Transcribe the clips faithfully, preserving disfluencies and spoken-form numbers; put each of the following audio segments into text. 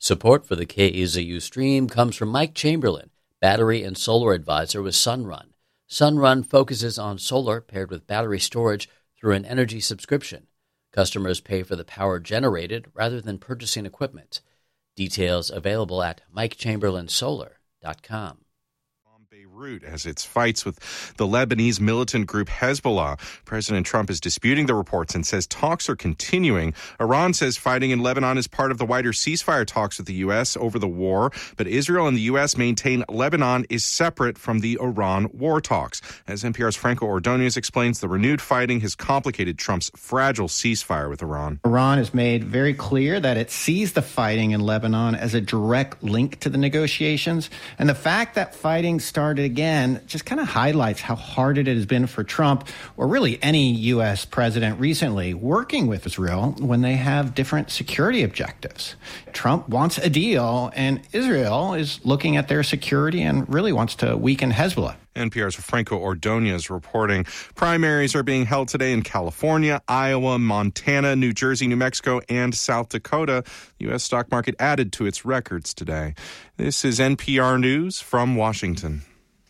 Support for the K A Z U stream comes from Mike Chamberlain, battery and solar advisor with Sunrun. Sunrun focuses on solar paired with battery storage through an energy subscription. Customers pay for the power generated rather than purchasing equipment. Details available at mike chamberlain solar dot com. Beirut as it fights with the Lebanese militant group Hezbollah. President Trump is disputing the reports and says talks are continuing. Iran says fighting in Lebanon is part of the wider ceasefire talks with the U S over the war, but Israel and the U S maintain Lebanon is separate from the Iran war talks. As N P R's Franco Ordonez explains, the renewed fighting has complicated Trump's fragile ceasefire with Iran. Iran has made very clear that it sees the fighting in Lebanon as a direct link to the negotiations, and the fact that fighting started again just kind of highlights how hard it has been for Trump, or really any U S president recently, working with Israel when they have different security objectives. Trump wants a deal, and Israel is looking at their security and really wants to weaken Hezbollah. N P R's Franco Ordonez reporting. Primaries are being held today in California, Iowa, Montana, New Jersey, New Mexico, and South Dakota. The U S stock market added to its records today. This is N P R News from Washington.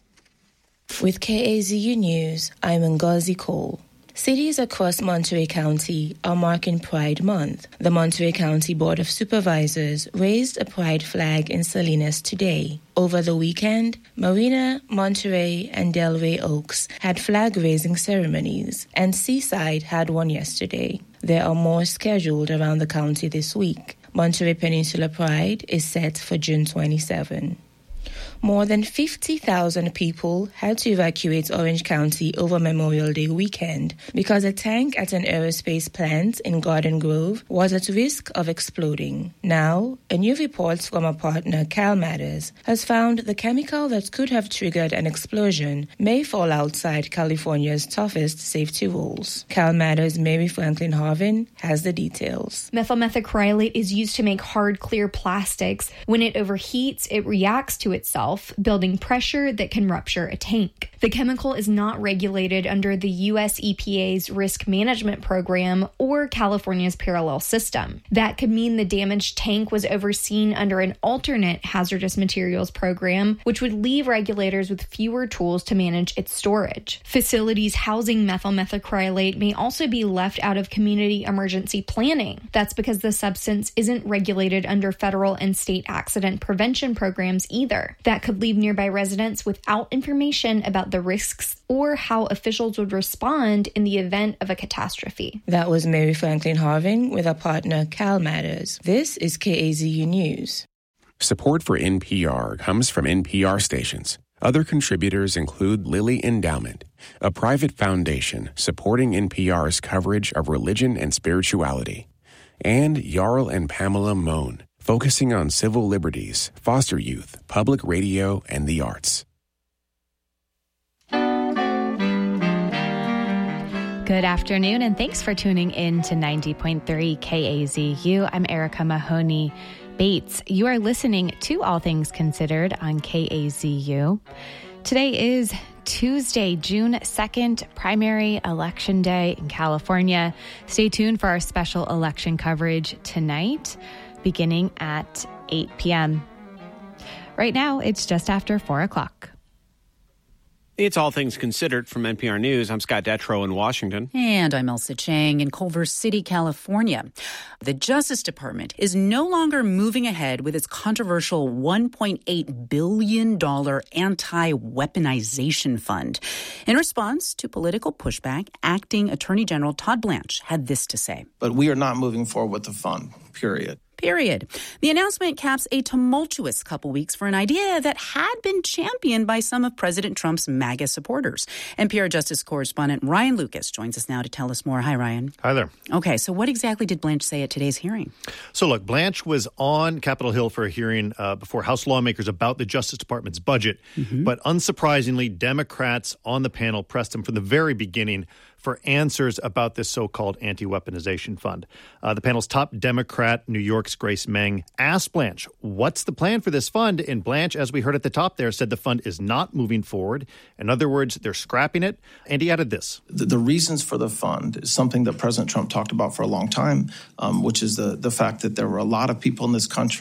With K A Z U News, I'm Ngozi Cole. Cities across Monterey County are marking Pride Month. The Monterey County Board of Supervisors raised a pride flag in Salinas today. Over the weekend, Marina, Monterey, and Delray Oaks had flag-raising ceremonies, and Seaside had one yesterday. There are more scheduled around the county this week. Monterey Peninsula Pride is set for June twenty-seventh. More than fifty thousand people had to evacuate Orange County over Memorial Day weekend because a tank at an aerospace plant in Garden Grove was at risk of exploding. Now, a new report from our partner Cal Matters has found the chemical that could have triggered an explosion may fall outside California's toughest safety rules. Cal Matters' Mary Franklin Harvin has the details. Methyl methacrylate is used to make hard, clear plastics. When it overheats, it reacts to itself, building pressure that can rupture a tank. The chemical is not regulated under the U S E P A's Risk Management Program or California's parallel system. That could mean the damaged tank was overseen under an alternate hazardous materials program, which would leave regulators with fewer tools to manage its storage. Facilities housing methyl methacrylate may also be left out of community emergency planning. That's because the substance isn't regulated under federal and state accident prevention programs either. That could leave nearby residents without information about the risks or how officials would respond in the event of a catastrophe. That was Mary Franklin Harvin with our partner Cal Matters. This is K A Z U News. Support for N P R comes from N P R stations. Other contributors include Lilly Endowment, a private foundation supporting N P R's coverage of religion and spirituality, and Jarl and Pamela Mohn, focusing on civil liberties, foster youth, public radio, and the arts. Good afternoon, and thanks for tuning in to ninety point three K A Z U. I'm Erica Mahoney Bates. You are listening to All Things Considered on K A Z U. Today is Tuesday, June second, primary election day in California. Stay tuned for our special election coverage tonight, beginning at eight p.m. Right now, it's just after four o'clock. It's All Things Considered from N P R News. I'm Scott Detrow in Washington. And I'm Elsa Chang in Culver City, California. The Justice Department is no longer moving ahead with its controversial one point eight billion dollars anti-weaponization fund. In response to political pushback, Acting Attorney General Todd Blanche had this to say. But we are not moving forward with the fund, period. Period. The announcement caps a tumultuous couple weeks for an idea that had been championed by some of President Trump's MAGA supporters. N P R Justice correspondent Ryan Lucas joins us now to tell us more. Hi, Ryan. Hi there. Okay, so what exactly did Blanche say at today's hearing? So look, Blanche was on Capitol Hill for a hearing uh, before House lawmakers about the Justice Department's budget. Mm-hmm. But unsurprisingly, Democrats on the panel pressed him from the very beginning for answers about this so-called anti-weaponization fund. Uh, the panel's top Democrat, New York's Grace Meng, asked Blanche, what's the plan for this fund? And Blanche, as we heard at the top there, said the fund is not moving forward. In other words, they're scrapping it. And he added this. The, the reasons for the fund is something that President Trump talked about for a long time, um, which is the, the fact that there were a lot of people in this country